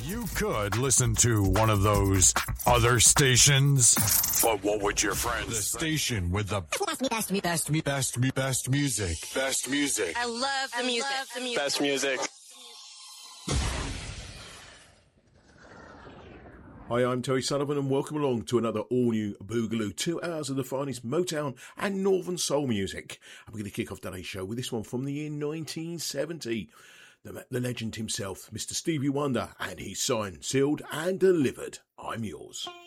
You could listen to one of those other stations, but what would your friends? The station with the best music. Best music. I love the music. Best music. Hi, I'm Terry Sullivan and welcome along to another all-new Boogaloo. 2 hours of the finest Motown and Northern Soul music. I'm going to kick off today's show with this one from the year 1970. The legend himself, Mr. Stevie Wonder, and he's signed, sealed and delivered. I'm yours.